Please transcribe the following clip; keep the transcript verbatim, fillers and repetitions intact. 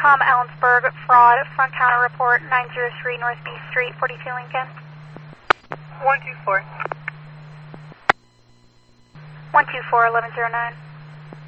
com, Allensburg, fraud, front counter report, nine zero three North B Street, forty-two Lincoln. one two four. one two four, eleven zero nine.